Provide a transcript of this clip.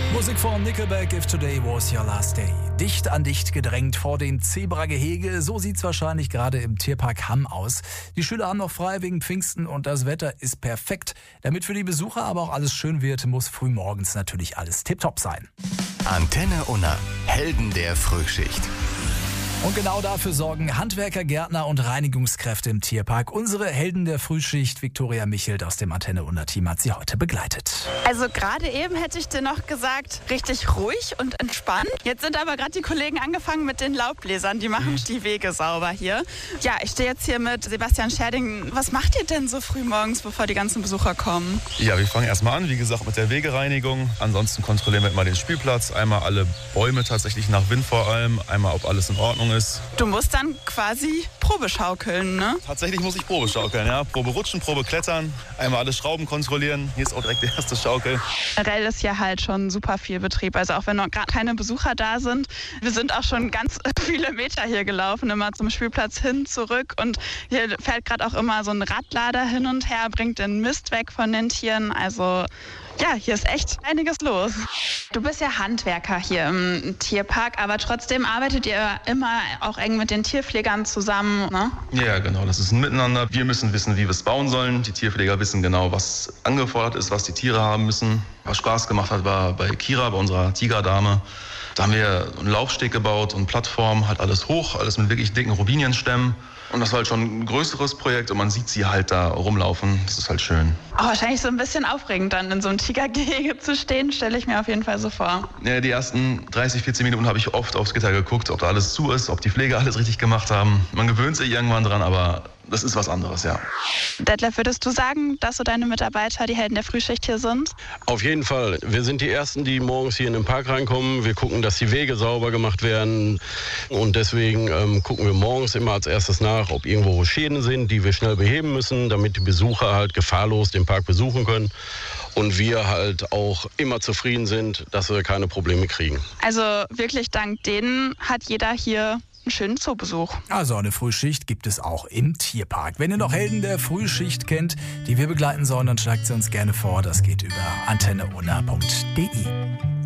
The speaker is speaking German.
Musik von Nickelback, If Today Was Your Last Day. Dicht an dicht gedrängt vor dem Zebragehege. So sieht's wahrscheinlich gerade im Tierpark Hamm aus. Die Schüler haben noch frei wegen Pfingsten und das Wetter ist perfekt. Damit für die Besucher aber auch alles schön wird, muss frühmorgens natürlich alles tipptopp sein. Antenne Unna, Helden der Frühschicht. Und genau dafür sorgen Handwerker, Gärtner und Reinigungskräfte im Tierpark. Unsere Helden der Frühschicht, Viktoria Michelt aus dem Antenne Unna Team, hat sie heute begleitet. Also gerade eben hätte ich dir noch gesagt, richtig ruhig und entspannt. Jetzt sind aber gerade die Kollegen angefangen mit den Laubbläsern. Die machen die Wege sauber hier. Ja, ich stehe jetzt hier mit Sebastian Scherding. Was macht ihr denn so früh morgens, bevor die ganzen Besucher kommen? Ja, wir fangen erstmal an, wie gesagt, mit der Wegereinigung. Ansonsten kontrollieren wir mal den Spielplatz. Einmal alle Bäume tatsächlich nach Wind vor allem. Einmal, ob alles in Ordnung ist. Du musst dann quasi Probe schaukeln, ne? Tatsächlich muss ich Probe schaukeln, ja. Probe rutschen, Probe klettern. Einmal alle Schrauben kontrollieren. Hier ist auch direkt die erste Schaukel. Generell ist hier halt schon super viel Betrieb. Also auch wenn noch gerade keine Besucher da sind. Wir sind auch schon ganz viele Meter hier gelaufen, immer zum Spielplatz hin, zurück. Und hier fährt gerade auch immer so ein Radlader hin und her, bringt den Mist weg von den Tieren. Also ja, hier ist echt einiges los. Du bist ja Handwerker hier im Tierpark, aber trotzdem arbeitet ihr immer auch eng mit den Tierpflegern zusammen, ne? Ja, genau, das ist ein Miteinander. Wir müssen wissen, wie wir es bauen sollen. Die Tierpfleger wissen genau, was angefordert ist, was die Tiere haben müssen. Was Spaß gemacht hat, war bei Kira, bei unserer Tigerdame. Da haben wir einen Laufsteg gebaut und Plattform, halt alles hoch, alles mit wirklich dicken Robinienstämmen. Und das war halt schon ein größeres Projekt und man sieht sie halt da rumlaufen. Das ist halt schön. Oh, wahrscheinlich so ein bisschen aufregend, dann in so einem Tigergehege zu stehen, stelle ich mir auf jeden Fall so vor. Ja, die ersten 30, 14 Minuten habe ich oft aufs Gitter geguckt, ob da alles zu ist, ob die Pfleger alles richtig gemacht haben. Man gewöhnt sich irgendwann dran, aber das ist was anderes, ja. Detlef, würdest du sagen, dass so deine Mitarbeiter die Helden der Frühschicht hier sind? Auf jeden Fall. Wir sind die Ersten, die morgens hier in den Park reinkommen. Wir gucken, dass die Wege sauber gemacht werden. Und deswegen gucken wir morgens immer als erstes nach, ob irgendwo Schäden sind, die wir schnell beheben müssen, damit die Besucher halt gefahrlos den Park besuchen können. Und wir halt auch immer zufrieden sind, dass wir keine Probleme kriegen. Also wirklich dank denen hat jeder hier einen schönen Zoobesuch. Also eine Frühschicht gibt es auch im Tierpark. Wenn ihr noch Helden der Frühschicht kennt, die wir begleiten sollen, dann schlagt sie uns gerne vor. Das geht über antenneunna.de.